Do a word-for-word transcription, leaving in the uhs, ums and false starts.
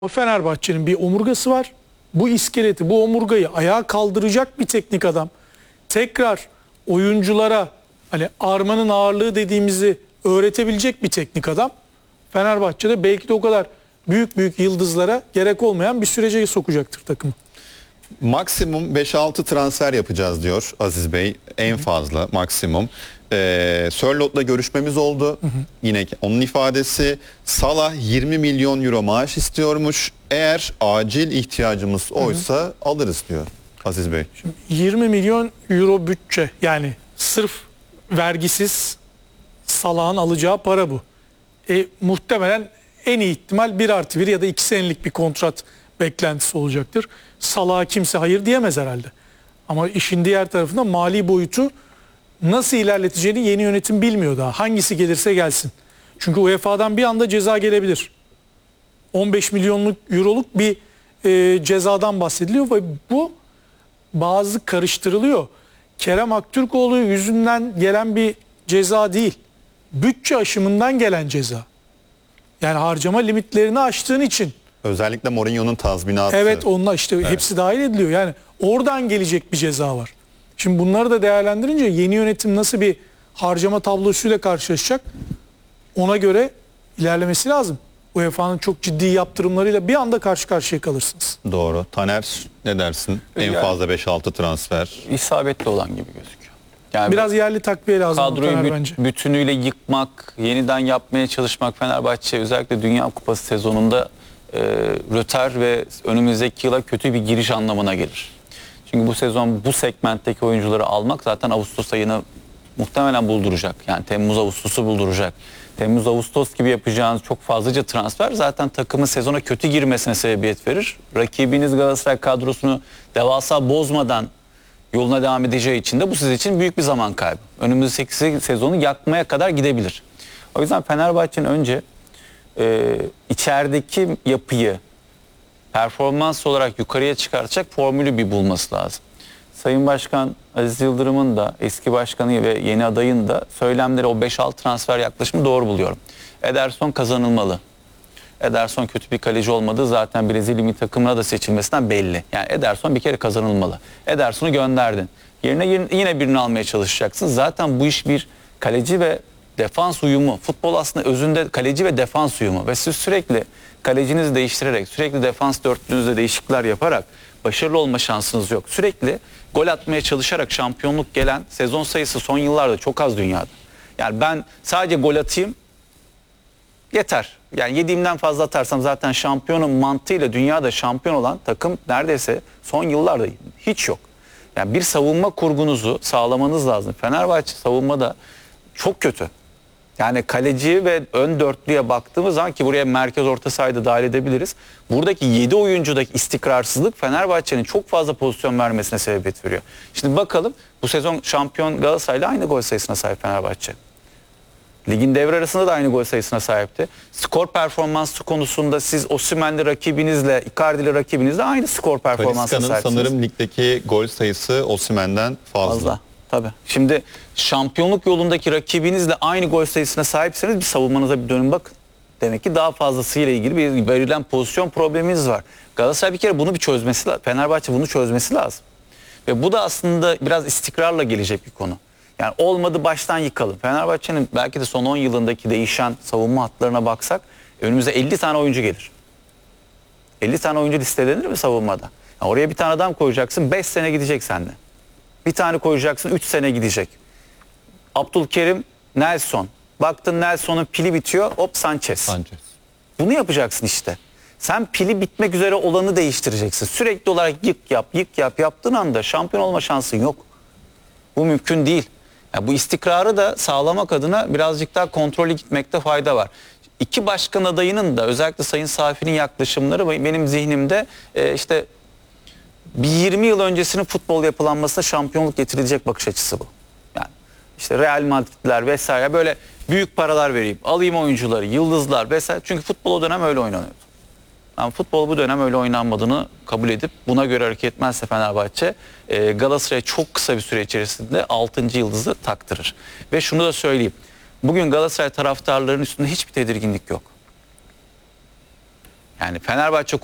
Fenerbahçe'nin bir omurgası var. Bu iskeleti, bu omurgayı ayağa kaldıracak bir teknik adam. Tekrar oyunculara hani armanın ağırlığı dediğimizi öğretebilecek bir teknik adam. Fenerbahçe'de belki de o kadar büyük büyük yıldızlara gerek olmayan bir sürece sokacaktır takımı. Maksimum beş altı transfer yapacağız diyor Aziz Bey. En fazla maksimum. Ee, Sörlot'la görüşmemiz oldu. Hı hı. Yine onun ifadesi. Salah yirmi milyon euro maaş istiyormuş. Eğer acil ihtiyacımız oysa hı hı. alırız diyor Aziz Bey. Şimdi yirmi milyon euro bütçe, yani sırf vergisiz Salah'ın alacağı para bu. E, muhtemelen en iyi ihtimal bir artı bir ya da iki senelik bir kontrat beklentisi olacaktır. Salah'a kimse hayır diyemez herhalde. Ama işin diğer tarafında mali boyutu nasıl ilerleteceğini yeni yönetim bilmiyor daha. Hangisi gelirse gelsin. Çünkü U E F A'dan bir anda ceza gelebilir. on beş milyonluk euroluk bir e, cezadan bahsediliyor ve bu bazı karıştırılıyor. Kerem Aktürkoğlu yüzünden gelen bir ceza değil. Bütçe aşımından gelen ceza. Yani harcama limitlerini aştığın için. Özellikle Mourinho'nun tazminatı. Evet, onunla işte evet. Hepsi dahil ediliyor. Yani oradan gelecek bir ceza var. Şimdi bunları da değerlendirince yeni yönetim nasıl bir harcama tablosuyla karşılaşacak, ona göre ilerlemesi lazım. U E F A'nın çok ciddi yaptırımlarıyla bir anda karşı karşıya kalırsınız. Doğru. Taner ne dersin? En yani, fazla beş altı transfer. İsabetli olan gibi gözüküyor. Yani biraz yerli takviye lazım. Kadroyu büt, bence. bütünüyle yıkmak, yeniden yapmaya çalışmak Fenerbahçe özellikle Dünya Kupası sezonunda e, rötar ve önümüzdeki yıla kötü bir giriş anlamına gelir. Çünkü bu sezon bu segmentteki oyuncuları almak zaten Ağustos ayını muhtemelen bulduracak. Yani Temmuz-Ağustos'u bulduracak. Temmuz-Ağustos gibi yapacağınız çok fazlaca transfer zaten takımın sezona kötü girmesine sebebiyet verir. Rakibiniz Galatasaray kadrosunu devasa bozmadan yoluna devam edeceği için de bu sizin için büyük bir zaman kaybı. Önümüzdeki sezonu yakmaya kadar gidebilir. O yüzden Fenerbahçe'nin önce e, içerideki yapıyı performans olarak yukarıya çıkartacak formülü bir bulması lazım. Sayın Başkan Aziz Yıldırım'ın da eski başkanı ve yeni adayın da söylemleri, o beş altı transfer yaklaşımı doğru buluyorum. Ederson kazanılmalı. Ederson kötü bir kaleci olmadığı zaten Brezilya milli takımına da seçilmesinden belli. Yani Ederson bir kere kazanılmalı. Ederson'u gönderdin. Yerine yine birini almaya çalışacaksın. Zaten bu iş bir kaleci ve defans uyumu. Futbol aslında özünde kaleci ve defans uyumu. Ve siz sürekli kalecinizi değiştirerek, sürekli defans dörtlünüzde değişiklikler yaparak başarılı olma şansınız yok. Sürekli gol atmaya çalışarak şampiyonluk gelen sezon sayısı son yıllarda çok az dünyada. Yani ben sadece gol atayım yeter. Yani yediğimden fazla atarsam zaten şampiyonun mantığıyla dünyada şampiyon olan takım neredeyse son yıllarda hiç yok. Yani bir savunma kurgunuzu sağlamanız lazım. Fenerbahçe savunmada çok kötü. Yani kaleci ve ön dörtlüye baktığımız zaman, ki buraya merkez orta sahayı da dahil edebiliriz. Buradaki yedi oyuncudaki istikrarsızlık Fenerbahçe'nin çok fazla pozisyon vermesine sebebiyet veriyor. Şimdi bakalım, bu sezon şampiyon Galatasaray'la aynı gol sayısına sahip Fenerbahçe. Ligin devre arasında da aynı gol sayısına sahipti. Skor performansı konusunda siz Osimhen'li rakibinizle, Icardi'li rakibinizle aynı skor performansına sahipsiniz. Sanırım ligdeki gol sayısı Osimhen'den fazla. Fazla. Tabii. Şimdi şampiyonluk yolundaki rakibinizle aynı gol sayısına sahipseniz bir savunmanıza bir dönün bakın. Demek ki daha fazlasıyla ilgili bir verilen pozisyon probleminiz var. Galatasaray bir kere bunu bir çözmesi lazım. Fenerbahçe bunu çözmesi lazım. Ve bu da aslında biraz istikrarla gelecek bir konu. Yani olmadı baştan yıkalım. Fenerbahçe'nin belki de son on yılındaki değişen savunma hatlarına baksak önümüze elli tane oyuncu gelir. elli tane oyuncu listelenir mi savunmada? Yani oraya bir tane adam koyacaksın, beş sene gidecek sende. Bir tane koyacaksın, üç sene gidecek. Abdülkerim, Nelson. Baktın Nelson'un pili bitiyor, hop Sanchez. Sanchez. Bunu yapacaksın işte. Sen pili bitmek üzere olanı değiştireceksin. Sürekli olarak yık yap, yık yap yaptığın anda şampiyon olma şansın yok. Bu mümkün değil. Yani bu istikrarı da sağlamak adına birazcık daha kontrollü gitmekte fayda var. İki başkan adayının da özellikle Sayın Safi'nin yaklaşımları benim zihnimde e, işte bir yirmi yıl öncesinin futbol yapılanmasına şampiyonluk getirilecek bakış açısı bu. Yani işte Real Madrid'ler vesaire böyle büyük paralar vereyim, alayım oyuncuları, yıldızlar vesaire. Çünkü futbol o dönem öyle oynanıyordu. Yani futbol bu dönem öyle oynanmadığını kabul edip buna göre hareket etmezse Fenerbahçe e, Galatasaray'a çok kısa bir süre içerisinde altıncı yıldızı taktırır. Ve şunu da söyleyeyim. Bugün Galatasaray taraftarlarının üstünde hiçbir tedirginlik yok. Yani Fenerbahçe